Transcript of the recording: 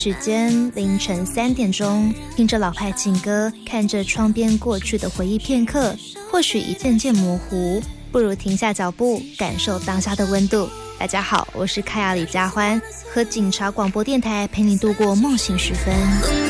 时间凌晨3点钟，听着老派情歌，看着窗边过去的回忆片刻，或许一件件模糊，不如停下脚步，感受当下的温度。大家好，我是凯亚李佳欢，和警察广播电台陪你度过梦醒时分。